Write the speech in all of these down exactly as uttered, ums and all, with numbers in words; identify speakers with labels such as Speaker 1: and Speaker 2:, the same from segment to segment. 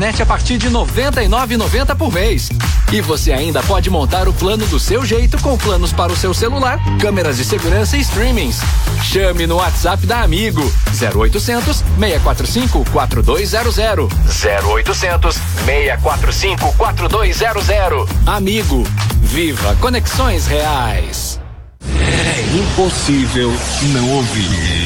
Speaker 1: internet a partir de noventa e nove reais e noventa centavos por mês. E você ainda pode montar o plano do seu jeito com planos para o seu celular, câmeras de segurança e streamings. Chame no WhatsApp da Amigo zero oitocentos, seis quatro cinco, quatro dois zero zero. zero oitocentos, seis quatro cinco, quatro dois zero zero. Amigo, viva conexões reais.
Speaker 2: É impossível não ouvir.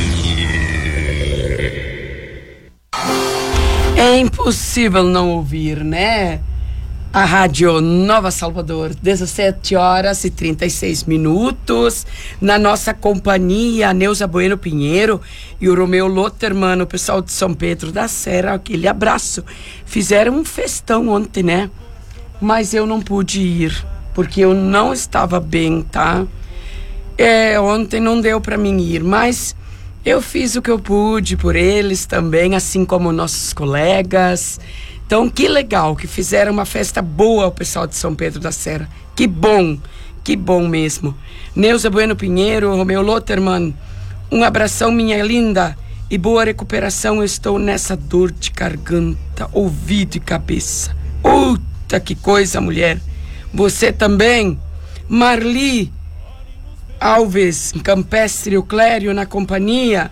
Speaker 3: É impossível não ouvir, né? A Rádio Nova Salvador, dezessete horas e trinta e seis minutos. Na nossa companhia, a Neuza Bueno Pinheiro e o Romeu Lotterman, o pessoal de São Pedro da Serra, aquele abraço. Fizeram um festão ontem, né? Mas eu não pude ir, porque eu não estava bem, tá? É, ontem não deu para mim ir, mas eu fiz o que eu pude por eles também, assim como nossos colegas. Então, que legal que fizeram uma festa boa o pessoal de São Pedro da Serra. Que bom, que bom mesmo. Neuza Bueno Pinheiro, Romeu Lotterman, um abração, minha linda, e boa recuperação. Eu estou nessa dor de garganta, ouvido e cabeça. Puta que coisa, mulher. Você também? Marli Alves, Campestre, o Clério na companhia.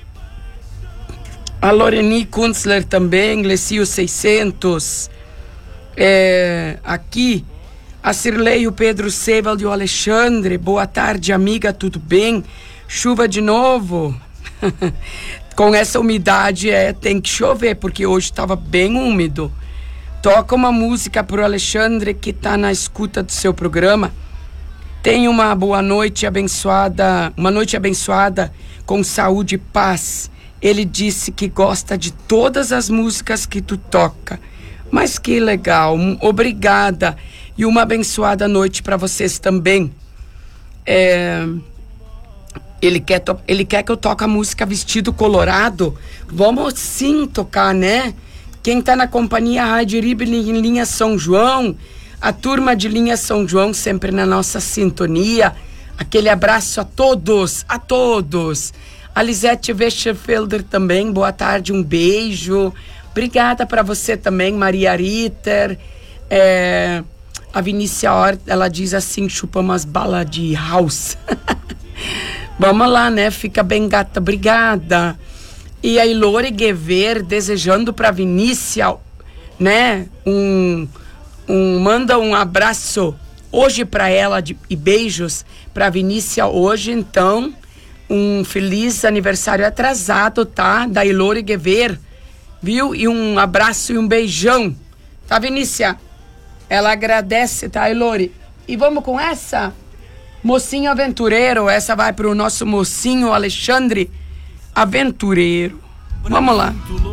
Speaker 3: A Loreni Kunzler também, Lecio seiscentos. É, aqui, a Cirlei, o Pedro Sebald e o Alexandre. Boa tarde, amiga, tudo bem? Chuva de novo? Com essa umidade, é, tem que chover, porque hoje estava bem úmido. Toca uma música pro Alexandre, que está na escuta do seu programa. Tenha uma boa noite abençoada, uma noite abençoada com saúde e paz. Ele disse que gosta de todas as músicas que tu toca. Mas que legal, obrigada. E uma abençoada noite para vocês também. É, ele, quer to, ele quer que eu toque a música Vestido Colorado. Vamos sim tocar, né? Quem tá na companhia Rádio Iribe em linha São João, a turma de linha São João sempre na nossa sintonia. Aquele abraço a todos, a todos. A Lisete Westerfelder também, boa tarde, um beijo. Obrigada para você também, Maria Ritter. É, a Vinícia Hort, ela diz assim, chupa umas balas de house. Vamos lá, né? Fica bem gata, obrigada. E a Ilore Guever desejando para Vinícia, né? Um, um, manda um abraço hoje para ela de, e beijos para Vinícia hoje, então... Um feliz aniversário atrasado, tá? Da Ilore Guever, viu? E um abraço e um beijão. Tá, Vinícia? Ela agradece, tá, Ilore? E vamos com essa? Mocinho Aventureiro. Essa vai pro nosso mocinho Alexandre Aventureiro. Vamos lá.